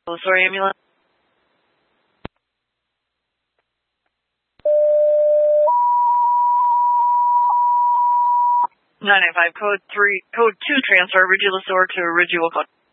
Sorry, ambulance. 995, code 2 transfer, Regula Sore to Ridgewell.